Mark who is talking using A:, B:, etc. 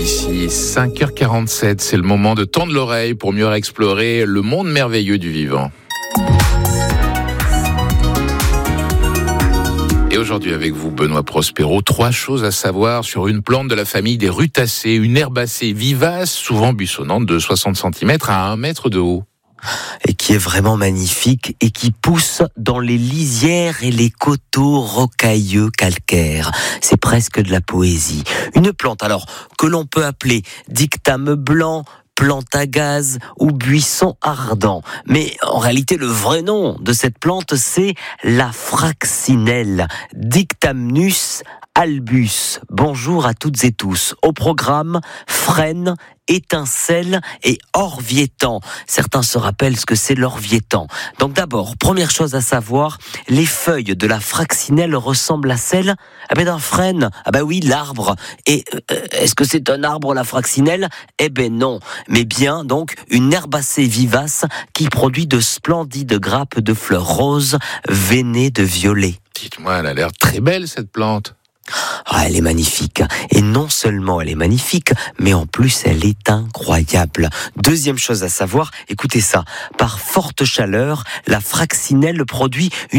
A: Ici, 5h47, c'est le moment de tendre l'oreille pour mieux explorer le monde merveilleux du vivant. Et aujourd'hui avec vous, Benoît Prospero, 3 choses à savoir sur une plante de la famille des rutacées, une herbacée vivace, souvent buissonnante de 60 cm à 1 mètre de haut.
B: Et qui est vraiment magnifique et qui pousse dans les lisières et les coteaux rocailleux calcaires. C'est presque de la poésie. Une plante alors que l'on peut appeler dictame blanc, plante à gaz ou buisson ardent. Mais en réalité, le vrai nom de cette plante, c'est la fraxinelle, Dictamnus albus. Bonjour à toutes et tous. Au programme, frêne, étincelle et orviétan. Certains se rappellent ce que c'est l'orviétan. Donc d'abord, première chose à savoir, les feuilles de la fraxinelle ressemblent à celles d'un frêne. Ah ben oui, l'arbre. Et est-ce que c'est un arbre, la fraxinelle ? Eh ben non. Mais bien donc une herbacée vivace qui produit de splendides grappes de fleurs roses veinées de violet.
A: Dites-moi, elle a l'air très belle cette plante.
B: Ah, elle est magnifique. Et non seulement elle est magnifique, mais en plus elle est incroyable. Deuxième chose à savoir, écoutez ça. Par forte chaleur, la fraxinelle produit une